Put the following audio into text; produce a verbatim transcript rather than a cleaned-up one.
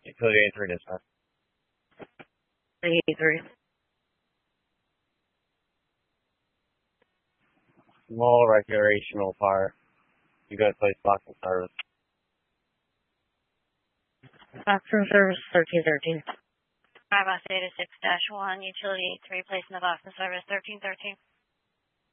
Utility eight three dispatch. eight three. Small recreational fire. You guys place box in service. Box in service thirteen thirteen. Bravo Theta six dash one, Utility eight three, placing the box in service thirteen thirteen.